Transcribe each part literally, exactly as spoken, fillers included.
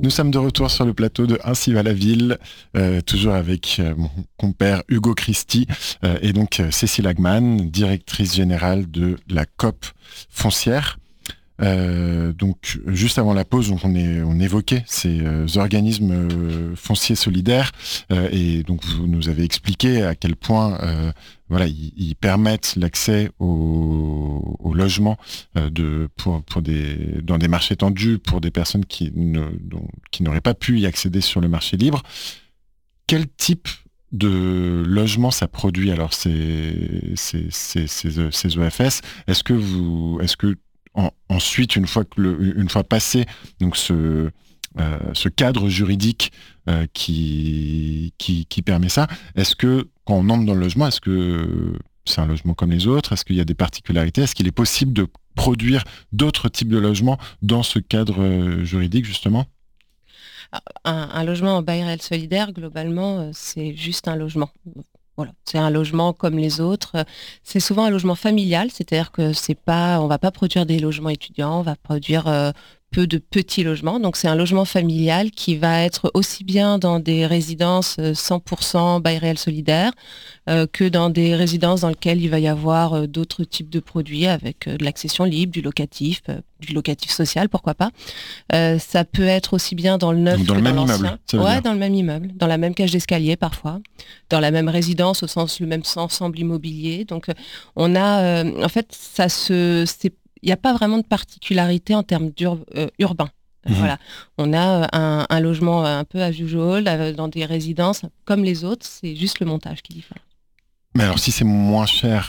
Nous sommes de retour sur le plateau de Ainsi va la ville, euh, toujours avec euh, mon compère Hugo Christie euh, et donc euh, Cécile Hagman, directrice générale de la COP foncière. Euh, donc juste avant la pause, donc on, est, on évoquait ces euh, organismes euh, fonciers solidaires euh, et donc vous nous avez expliqué à quel point euh, voilà ils, ils permettent l'accès au, au logement euh, de pour pour des dans des marchés tendus pour des personnes qui ne dont, qui n'auraient pas pu y accéder sur le marché libre. Quel type de logement ça produit alors ces ces ces ces, ces O F S? Est-ce que vous est-ce que En, ensuite, une fois que le, une fois passé donc ce euh, ce cadre juridique euh, qui, qui qui permet ça, est-ce que quand on entre dans le logement, est-ce que c'est un logement comme les autres? Est-ce qu'il y a des particularités? Est-ce qu'il est possible de produire d'autres types de logements dans ce cadre euh, juridique justement? Un, un logement en bail réel solidaire, globalement, c'est juste un logement. Voilà, c'est un logement comme les autres. C'est souvent un logement familial, c'est-à-dire que c'est pas, on va pas produire des logements étudiants, on va produire euh, peu de petits logements. Donc c'est un logement familial qui va être aussi bien dans des résidences cent pour cent bail réel solidaire euh, que dans des résidences dans lesquelles il va y avoir euh, d'autres types de produits avec euh, de l'accession libre, du locatif, euh, du locatif social, pourquoi pas. Euh, ça peut être aussi bien dans le neuf Donc dans que le dans même l'ancien. immeuble, ça veut Ouais, dire. dans le même immeuble, dans la même cage d'escalier parfois, dans la même résidence au sens le même ensemble immobilier. Donc euh, on a, euh, en fait, ça se, c'est, il n'y a pas vraiment de particularité en termes d'urbain. Euh, urbains. Euh, Mmh. Voilà, on a euh, un, un logement un peu as usual euh, dans des résidences comme les autres. C'est juste le montage qui diffère. Mais alors, si c'est moins cher,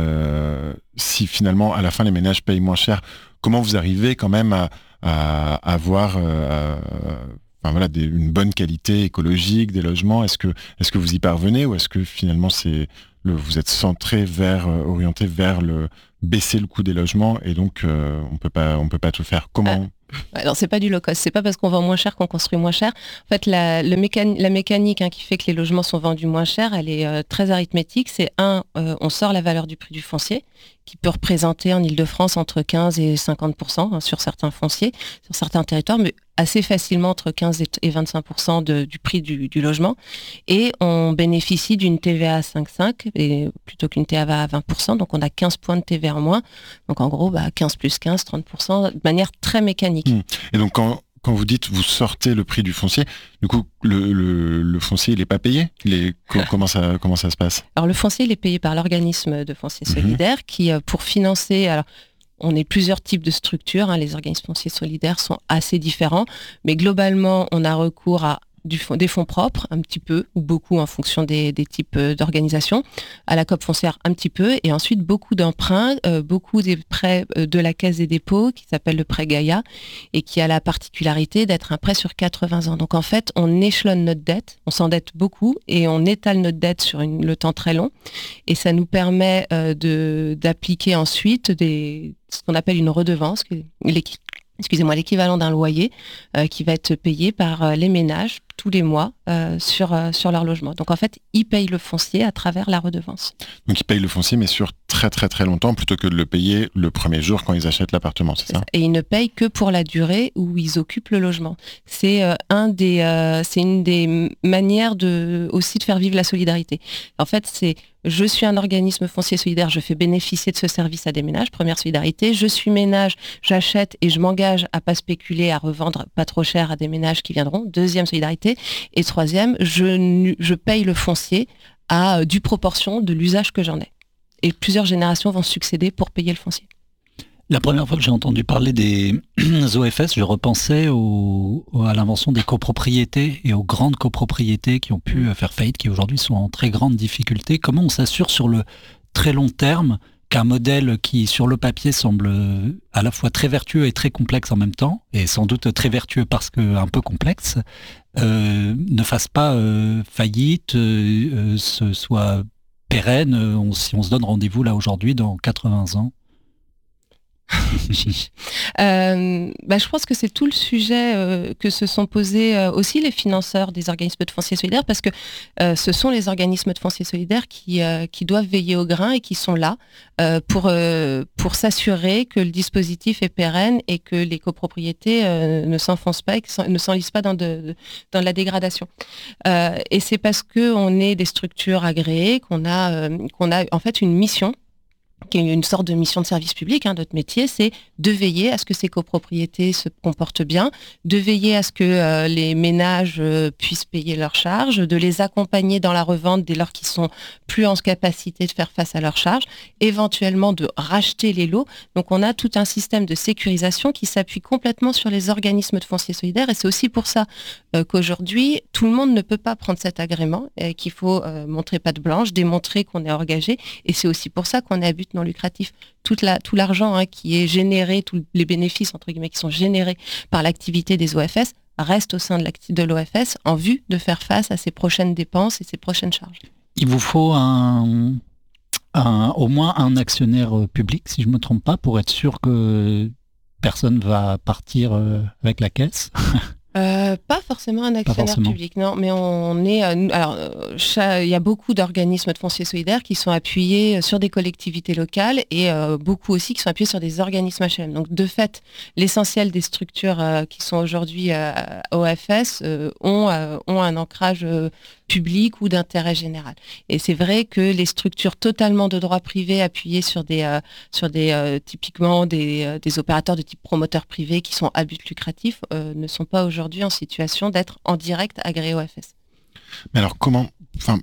euh, si finalement, à la fin, les ménages payent moins cher, comment vous arrivez quand même à, à avoir euh, enfin, voilà, des, une bonne qualité écologique des logements? Est-ce que, est-ce que vous y parvenez ou est-ce que finalement, c'est le, vous êtes centré vers, euh, orienté vers le baisser le coût des logements et donc euh, on peut pas, on peut pas tout faire? Euh, Comment? Alors, c'est pas du low cost. C'est pas parce qu'on vend moins cher qu'on construit moins cher. En fait, la, le mécani- la mécanique hein, qui fait que les logements sont vendus moins cher, elle est euh, très arithmétique. C'est un, euh, on sort la valeur du prix du foncier, qui peut représenter en Île-de-France entre quinze et cinquante pour cent hein, sur certains fonciers, sur certains territoires, mais assez facilement entre quinze et vingt-cinq pour cent de, du prix du, du logement. Et on bénéficie d'une T V A à cinq virgule cinq et plutôt qu'une T V A à vingt pour cent. Donc, on a quinze points de T V A en moins. Donc, en gros, bah, quinze plus quinze, trente pour cent de manière très mécanique. Mmh. Et donc, quand, quand vous dites vous sortez le prix du foncier, du coup, le, le, le foncier, il n'est pas payé? Il est, co- comment, ça, comment ça se passe? Alors, le foncier, il est payé par l'organisme de foncier solidaire mmh. qui, pour financer... Alors, on est plusieurs types de structures, hein, les organismes fonciers solidaires sont assez différents, mais globalement, on a recours à du fond, des fonds propres, un petit peu, ou beaucoup en fonction des, des types d'organisations, à la COP foncière un petit peu, et ensuite beaucoup d'emprunts, euh, beaucoup des prêts de la Caisse des dépôts, qui s'appelle le prêt Gaïa, et qui a la particularité d'être un prêt sur quatre-vingts ans. Donc en fait, on échelonne notre dette, on s'endette beaucoup, et on étale notre dette sur une, le temps très long, et ça nous permet euh, de, d'appliquer ensuite des, ce qu'on appelle une redevance, l'équipe. Excusez-moi, l'équivalent d'un loyer euh, qui va être payé par euh, les ménages tous les mois euh, sur, euh, sur leur logement. Donc en fait, ils payent le foncier à travers la redevance. Donc ils payent le foncier, mais sur très très très longtemps, plutôt que de le payer le premier jour quand ils achètent l'appartement, c'est, c'est ça, ça Et ils ne payent que pour la durée où ils occupent le logement. C'est, euh, un des, euh, c'est une des manières de, aussi de faire vivre la solidarité. En fait, c'est je suis un organisme foncier solidaire, je fais bénéficier de ce service à des ménages, première solidarité. Je suis ménage, j'achète et je m'engage à pas spéculer, à revendre pas trop cher à des ménages qui viendront, deuxième solidarité. Et troisième, je, je paye le foncier à due proportion de l'usage que j'en ai. Et plusieurs générations vont succéder pour payer le foncier. La première fois que j'ai entendu parler des O F S, je repensais au, à l'invention des copropriétés et aux grandes copropriétés qui ont pu faire faillite, qui aujourd'hui sont en très grande difficulté. Comment on s'assure sur le très long terme qu'un modèle qui, sur le papier, semble à la fois très vertueux et très complexe en même temps, et sans doute très vertueux parce qu'un peu complexe, euh, ne fasse pas euh, faillite, euh, ce soit pérenne, on, si on se donne rendez-vous là aujourd'hui dans quatre-vingts ans? euh, bah, je pense que c'est tout le sujet euh, que se sont posés euh, aussi les financeurs des organismes de foncier solidaire, parce que euh, ce sont les organismes de foncier solidaire qui, euh, qui doivent veiller au grain et qui sont là euh, pour, euh, pour s'assurer que le dispositif est pérenne et que les copropriétés euh, ne s'enfoncent pas et que ne s'enlisent pas dans de, de, dans de la dégradation. Euh, et c'est parce qu'on est des structures agréées qu'on a, euh, qu'on a en fait une mission qui est une sorte de mission de service public. Hein, notre métier, c'est de veiller à ce que ces copropriétés se comportent bien, de veiller à ce que euh, les ménages euh, puissent payer leurs charges, de les accompagner dans la revente dès lors qu'ils sont plus en capacité de faire face à leurs charges, éventuellement de racheter les lots. Donc on a tout un système de sécurisation qui s'appuie complètement sur les organismes de foncier solidaire, et c'est aussi pour ça euh, qu'aujourd'hui, tout le monde ne peut pas prendre cet agrément, et qu'il faut euh, montrer patte blanche, démontrer qu'on est engagé, et c'est aussi pour ça qu'on est à but non lucratif. Toute la, tout l'argent hein, qui est généré, tous les bénéfices entre guillemets qui sont générés par l'activité des O F S reste au sein de, de l'O F S en vue de faire face à ses prochaines dépenses et ses prochaines charges. Il vous faut un, un, au moins un actionnaire public, si je ne me trompe pas, pour être sûr que personne ne va partir avec la caisse. Euh, pas forcément un actionnaire forcément. public, non, mais on est. Euh, alors, il y a beaucoup d'organismes de foncier solidaire qui sont appuyés sur des collectivités locales et euh, beaucoup aussi qui sont appuyés sur des organismes H L M. Donc, de fait, l'essentiel des structures euh, qui sont aujourd'hui euh, O F S euh, ont, euh, ont un ancrage euh, public ou d'intérêt général. Et c'est vrai que les structures totalement de droit privé appuyées sur des, euh, sur des euh, typiquement des, euh, des opérateurs de type promoteur privé qui sont à but lucratif euh, ne sont pas aujourd'hui en situation d'être en direct agréés O F S. Mais alors comment, enfin,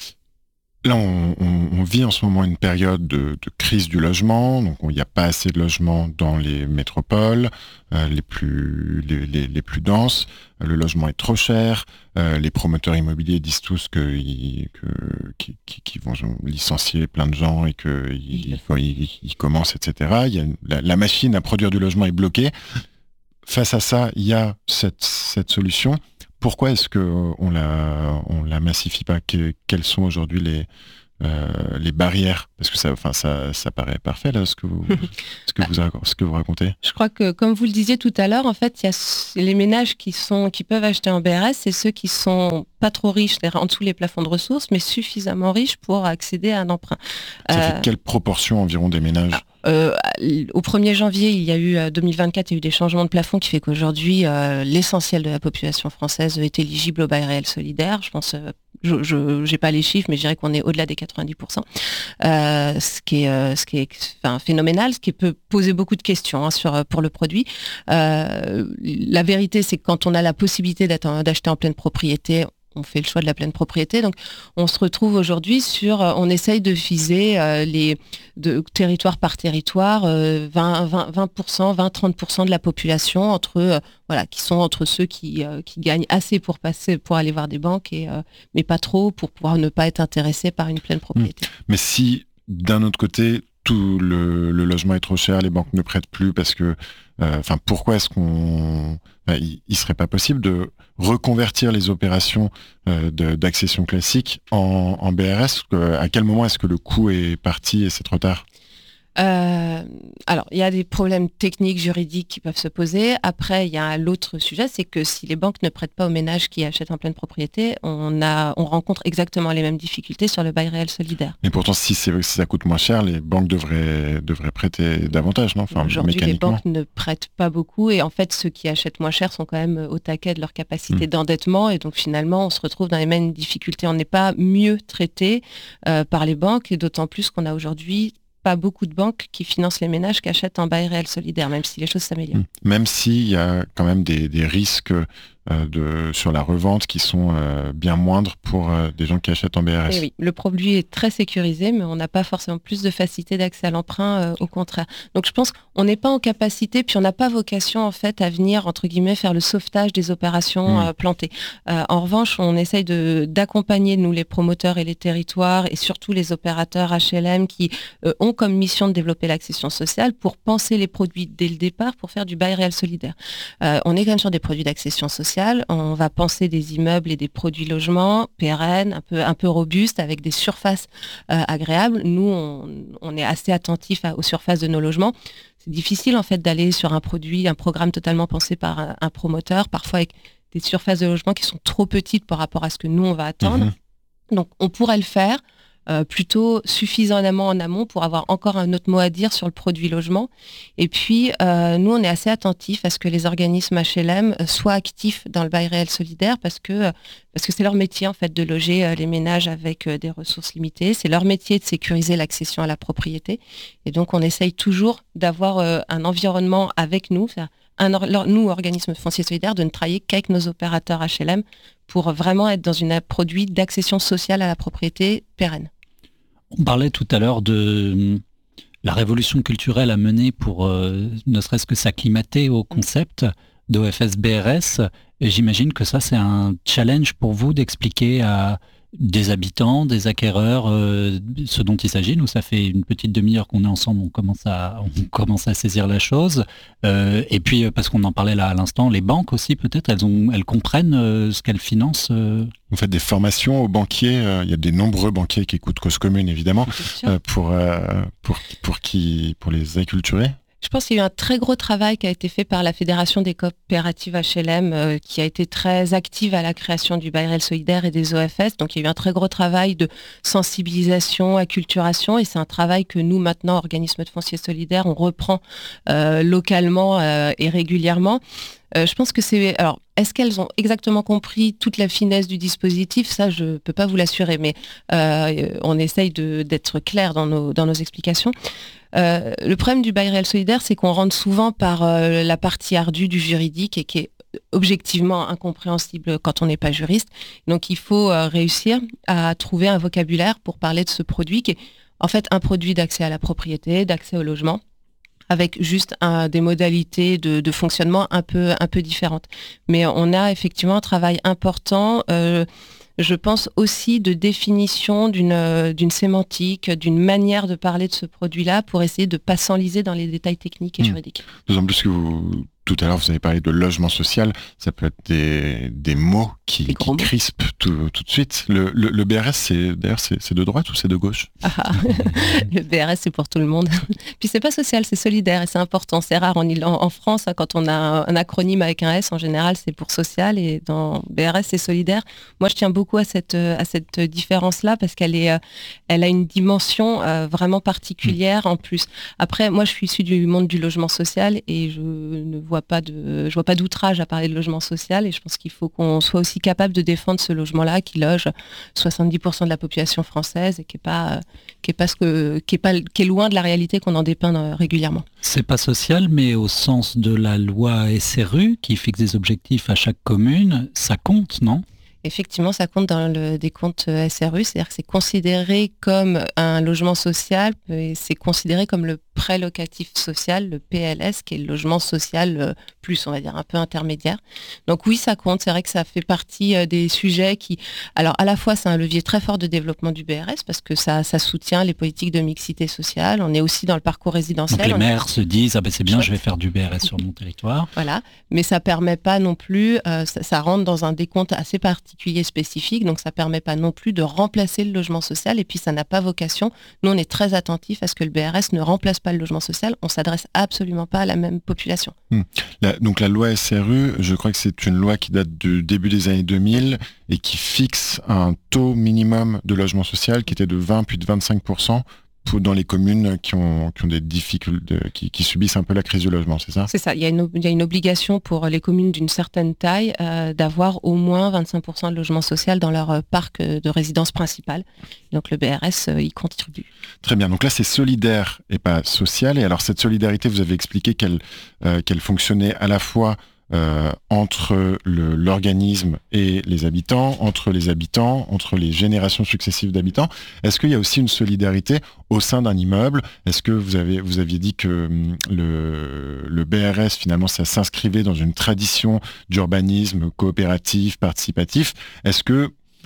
là on, on, on vit en ce moment une période de, de crise du logement, donc il n'y a pas assez de logements dans les métropoles euh, les plus les, les, les plus denses, le logement est trop cher, euh, les promoteurs immobiliers disent tous que, ils, que qui, qui, qui vont licencier plein de gens et que ils, ils, ils commencent, et cetera. Il y a une, la, la machine à produire du logement est bloquée. Face à ça, il y a cette, cette solution. Pourquoi est-ce qu'on la, on la massifie pas? que, Quelles sont aujourd'hui les, euh, les barrières? Parce que ça, enfin, ça, ça paraît parfait là, ce que vous, ce que vous, ce que vous racontez. Je crois que, comme vous le disiez tout à l'heure, en fait, il y a les ménages qui sont, qui peuvent acheter en B R S, c'est ceux qui sont pas trop riches, en dessous les plafonds de ressources, mais suffisamment riches pour accéder à un emprunt. Ça euh, fait quelle proportion environ des ménages? Euh, au premier janvier, il y a eu, deux mille vingt-quatre, il y a eu des changements de plafond qui fait qu'aujourd'hui, euh, l'essentiel de la population française est éligible au bail réel solidaire. Je pense, euh, je n'ai pas les chiffres, mais je dirais qu'on est au-delà des quatre-vingt-dix pour cent. Euh, ce qui est, euh, ce qui est enfin, phénoménal, ce qui peut poser beaucoup de questions hein, sur, pour le produit. Euh, la vérité, c'est que quand on a la possibilité d'acheter en pleine propriété, on fait le choix de la pleine propriété. Donc, on se retrouve aujourd'hui sur, on essaye de viser euh, les de, territoire par territoire, euh, vingt, vingt, vingt pour cent, vingt, trente pour cent de la population entre, euh, voilà, qui sont entre ceux qui, euh, qui gagnent assez pour passer, pour aller voir des banques, et, euh, mais pas trop pour pouvoir ne pas être intéressé par une pleine propriété. Mmh. Mais si, d'un autre côté, tout le, le logement est trop cher, les banques ne prêtent plus parce que, enfin, euh, pourquoi est-ce qu'on, bah, il, il serait pas possible de reconvertir les opérations euh, de, d'accession classique en, en B R S? À quel moment est-ce que le coût est parti et c'est trop tard? Euh, alors, il y a des problèmes techniques, juridiques qui peuvent se poser. Après, il y a l'autre sujet, c'est que si les banques ne prêtent pas aux ménages qui achètent en pleine propriété, on, a, on rencontre exactement les mêmes difficultés sur le bail réel solidaire. Mais pourtant, si, c'est, si ça coûte moins cher, les banques devraient, devraient prêter davantage, non? Enfin, aujourd'hui, les mécaniquement. banques ne prêtent pas beaucoup et en fait, ceux qui achètent moins cher sont quand même au taquet de leur capacité mmh. d'endettement, et donc finalement, on se retrouve dans les mêmes difficultés. On n'est pas mieux traité euh, par les banques, et d'autant plus qu'on a aujourd'hui pas beaucoup de banques qui financent les ménages qui achètent en bail réel solidaire, même si les choses s'améliorent. Même s'il y a quand même des, des risques euh, de, sur la revente qui sont euh, bien moindres pour euh, des gens qui achètent en B R S. Et oui, le produit est très sécurisé, mais on n'a pas forcément plus de facilité d'accès à l'emprunt, euh, au contraire. Donc je pense qu'on n'est pas en capacité, puis on n'a pas vocation en fait à venir, entre guillemets, faire le sauvetage des opérations mmh. euh, plantées. Euh, en revanche, on essaye de, d'accompagner, nous, les promoteurs et les territoires, et surtout les opérateurs H L M qui euh, ont comme mission de développer l'accession sociale pour penser les produits dès le départ pour faire du bail réel solidaire. Euh, on est quand même sur des produits d'accession sociale social, on va penser des immeubles et des produits logements pérennes, un peu, un peu robustes, avec des surfaces euh, agréables. Nous, on, on est assez attentifs aux surfaces de nos logements. C'est difficile en fait d'aller sur un produit, un programme totalement pensé par un, un promoteur, parfois avec des surfaces de logement qui sont trop petites par rapport à ce que nous, on va attendre. Mmh. Donc, on pourrait le faire. Euh, plutôt suffisamment en amont pour avoir encore un autre mot à dire sur le produit logement. Et puis, euh, nous, on est assez attentifs à ce que les organismes H L M soient actifs dans le bail réel solidaire parce que parce que c'est leur métier, en fait, de loger euh, les ménages avec euh, des ressources limitées. C'est leur métier de sécuriser l'accession à la propriété. Et donc, on essaye toujours d'avoir euh, un environnement avec nous, un or- nous, organismes fonciers solidaires, de ne travailler qu'avec nos opérateurs H L M pour vraiment être dans un produit d'accession sociale à la propriété pérenne. On parlait tout à l'heure de la révolution culturelle à mener pour euh, ne serait-ce que s'acclimater au concept d'O F S B R S. Et j'imagine que ça, c'est un challenge pour vous d'expliquer à des habitants, des acquéreurs, euh, ce dont il s'agit. Nous, ça fait une petite demi-heure qu'on est ensemble, on commence à, on commence à saisir la chose. Euh, et puis, parce qu'on en parlait là à l'instant, les banques aussi, peut-être, elles, ont, elles comprennent euh, ce qu'elles financent. Euh... Vous faites des formations aux banquiers. Euh, il y a des nombreux banquiers qui écoutent Cause Commune, évidemment, euh, pour, euh, pour, pour, qui, pour les acculturer. Je pense qu'il y a eu un très gros travail qui a été fait par la Fédération des coopératives H L M euh, qui a été très active à la création du bail réel solidaire et des O F S. Donc il y a eu un très gros travail de sensibilisation, acculturation et c'est un travail que nous maintenant, organismes de foncier solidaire, on reprend euh, localement euh, et régulièrement. Euh, je pense que c'est... Alors, est-ce qu'elles ont exactement compris toute la finesse du dispositif ? Ça, je ne peux pas vous l'assurer, mais euh, on essaye de, d'être clair dans nos, dans nos explications. Euh, le problème du bail réel solidaire, c'est qu'on rentre souvent par euh, la partie ardue du juridique et qui est objectivement incompréhensible quand on n'est pas juriste. Donc, il faut euh, réussir à trouver un vocabulaire pour parler de ce produit qui est en fait un produit d'accès à la propriété, d'accès au logement, avec juste un, des modalités de, de fonctionnement un peu, un peu différentes. Mais on a effectivement un travail important, euh, je pense aussi de définition d'une, d'une sémantique, d'une manière de parler de ce produit-là pour essayer de ne pas s'enliser dans les détails techniques et mmh. juridiques. D'autant plus que vous... Tout à l'heure, vous avez parlé de logement social. Ça peut être des, des mots qui, des qui crispent tout, tout de suite. Le, le, le B R S, c'est, d'ailleurs, c'est, c'est de droite ou c'est de gauche ? ah, Le B R S, c'est pour tout le monde. Puis c'est pas social, c'est solidaire et c'est important. C'est rare en, en France, hein, quand on a un, un acronyme avec un S, en général, c'est pour social et dans B R S, c'est solidaire. Moi, je tiens beaucoup à cette, à cette différence-là parce qu'elle est, elle a une dimension euh, vraiment particulière en plus. Après, moi, je suis issue du monde du logement social et je ne vois pas de, je vois pas d'outrage à parler de logement social et je pense qu'il faut qu'on soit aussi capable de défendre ce logement-là qui loge soixante-dix pour cent de la population française et qui est pas, qui est pas ce que, qui est pas, qui est loin de la réalité qu'on en dépeint régulièrement. C'est pas social, mais au sens de la loi S R U qui fixe des objectifs à chaque commune, ça compte, non ? Effectivement, ça compte dans le décompte S R U, c'est-à-dire que c'est considéré comme un logement social et c'est considéré comme le prêt locatif social, le P L S, qui est le logement social plus, on va dire, un peu intermédiaire. Donc oui, ça compte. C'est vrai que ça fait partie des sujets qui... Alors, à la fois, c'est un levier très fort de développement du B R S parce que ça, ça soutient les politiques de mixité sociale. On est aussi dans le parcours résidentiel. Donc les maires est... se disent, ah ben c'est bien, je vais faire du B R S sur mon territoire. Voilà. Mais ça permet pas non plus... Euh, ça, ça rentre dans un décompte assez particulier spécifique, donc ça permet pas non plus de remplacer le logement social et puis ça n'a pas vocation. Nous, on est très attentifs à ce que le B R S ne remplace pas le logement social. On s'adresse absolument pas à la même population. Mmh. La, donc la loi S R U, je crois que c'est une loi qui date du début des années deux mille et qui fixe un taux minimum de logement social qui était de vingt puis de vingt-cinq pour cent dans les communes qui ont, qui ont des difficultés, qui, qui subissent un peu la crise du logement, c'est ça ? C'est ça. Il y a une, il y a une obligation pour les communes d'une certaine taille euh, d'avoir au moins vingt-cinq pour cent de logement social dans leur euh, parc de résidence principale. Donc le B R S euh, y contribue. Très bien. Donc là, c'est solidaire et pas social. Et alors cette solidarité, vous avez expliqué qu'elle, euh, qu'elle fonctionnait à la fois Euh, entre le, l'organisme et les habitants, entre les habitants, entre les générations successives d'habitants. Est-ce qu'il y a aussi une solidarité au sein d'un immeuble ? Est-ce que vous avez vous aviez dit que hum, le, le B R S, finalement, ça s'inscrivait dans une tradition d'urbanisme coopératif, participatif ? Est-ce que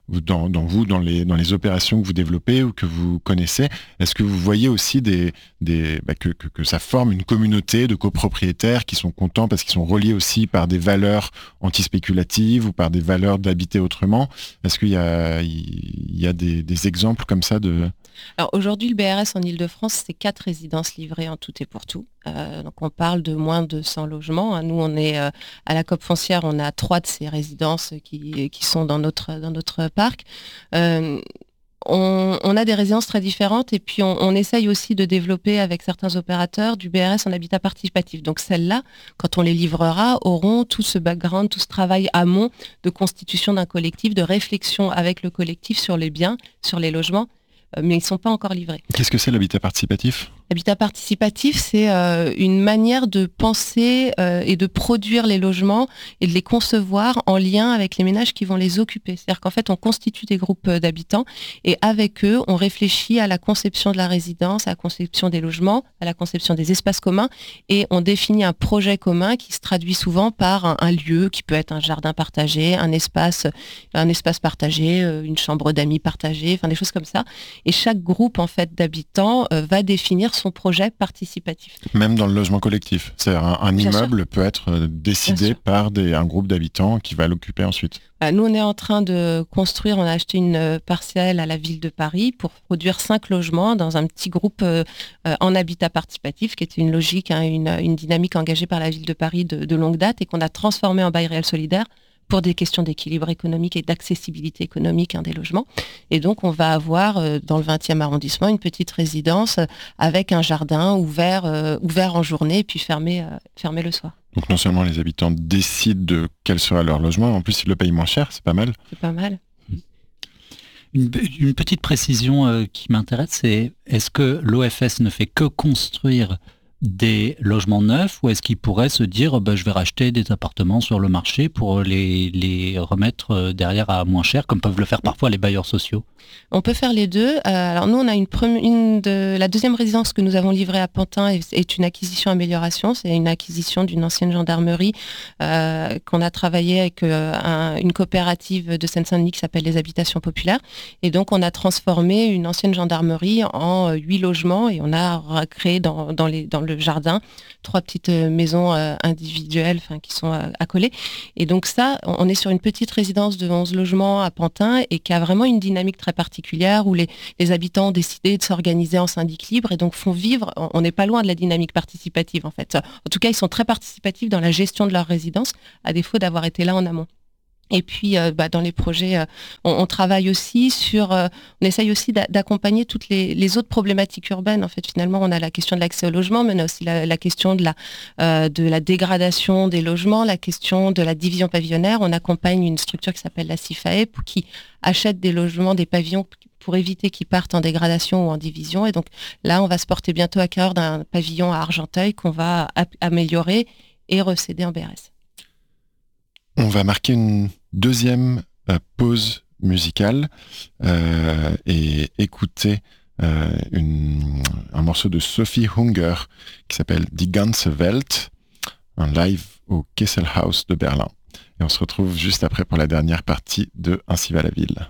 dans, dans vous, dans les, dans les opérations que vous développez ou que vous connaissez, est-ce que vous voyez aussi des, des, bah, que, que, que ça forme une communauté de copropriétaires qui sont contents parce qu'ils sont reliés aussi par des valeurs antispéculatives ou par des valeurs d'habiter autrement? Est-ce qu'il y a, il y a des, des exemples comme ça de... Alors aujourd'hui, le B R S en Ile-de-France, c'est quatre résidences livrées en tout et pour tout. Euh, donc on parle de moins de cent logements. Hein. Nous, on est euh, à la COP foncière, on a trois de ces résidences qui, qui sont dans notre, dans notre parc. Euh, on, on a des résidences très différentes et puis on, on essaye aussi de développer avec certains opérateurs du B R S en habitat participatif. Donc celles-là, quand on les livrera, auront tout ce background, tout ce travail amont de constitution d'un collectif, de réflexion avec le collectif sur les biens, sur les logements, mais ils ne sont pas encore livrés. Qu'est-ce que c'est l'habitat participatif ? L'habitat participatif, c'est euh, une manière de penser euh, et de produire les logements et de les concevoir en lien avec les ménages qui vont les occuper. C'est-à-dire qu'en fait, on constitue des groupes d'habitants et avec eux, on réfléchit à la conception de la résidence, à la conception des logements, à la conception des espaces communs et on définit un projet commun qui se traduit souvent par un, un lieu qui peut être un jardin partagé, un espace, un espace partagé, une chambre d'amis partagée, enfin des choses comme ça. Et chaque groupe en fait d'habitants euh, va définir son projet participatif. Même dans le logement collectif, c'est-à-dire un, un immeuble sûr. peut être décidé par des, un groupe d'habitants qui va l'occuper ensuite. Nous, on est en train de construire, on a acheté une parcelle à la ville de Paris pour produire cinq logements dans un petit groupe euh, en habitat participatif, qui était une logique, hein, une, une dynamique engagée par la ville de Paris de, de longue date et qu'on a transformé en bail réel solidaire pour des questions d'équilibre économique et d'accessibilité économique hein, des logements. Et donc, on va avoir euh, dans le vingtième arrondissement une petite résidence euh, avec un jardin ouvert, euh, ouvert en journée et puis fermé, euh, fermé le soir. Donc non seulement les habitants décident de quel sera leur logement, en plus ils le payent moins cher, c'est pas mal. C'est pas mal. Une, une petite précision euh, qui m'intéresse, c'est est-ce que l'O F S ne fait que construire des logements neufs ou est-ce qu'ils pourraient se dire bah, je vais racheter des appartements sur le marché pour les, les remettre derrière à moins cher, comme peuvent le faire parfois les bailleurs sociaux? On peut faire les deux. Euh, alors nous, on a une, premi- une de la deuxième résidence que nous avons livrée à Pantin est, est une acquisition-amélioration. C'est une acquisition d'une ancienne gendarmerie euh, qu'on a travaillé avec euh, un, une coopérative de Seine-Saint-Denis qui s'appelle les Habitations Populaires. Et donc, on a transformé une ancienne gendarmerie en huit logements et on a créé dans, dans, les, dans le jardin trois petites maisons euh, individuelles qui sont euh, accolées. Et donc ça, on est sur une petite résidence de onze logements à Pantin et qui a vraiment une dynamique très particulière où les, les habitants ont décidé de s'organiser en syndic libre et donc font vivre, on n'est pas loin de la dynamique participative en fait. En tout cas, ils sont très participatifs dans la gestion de leur résidence, à défaut d'avoir été là en amont. Et puis, euh, bah, dans les projets, euh, on, on travaille aussi sur, euh, on essaye aussi d'a- d'accompagner toutes les, les autres problématiques urbaines. En fait, finalement, on a la question de l'accès au logement, mais on a aussi la, la question de la, euh, de la dégradation des logements, la question de la division pavillonnaire. On accompagne une structure qui s'appelle la CIFAE, qui achète des logements, des pavillons pour éviter qu'ils partent en dégradation ou en division. Et donc là, on va se porter bientôt à cœur d'un pavillon à Argenteuil qu'on va a- améliorer et recéder en B R S. On va marquer une deuxième euh, pause musicale euh, et écouter euh, une, un morceau de Sophie Hunger qui s'appelle Die ganze Welt, un live au Kesselhaus de Berlin. Et on se retrouve juste après pour la dernière partie de Ainsi va la ville.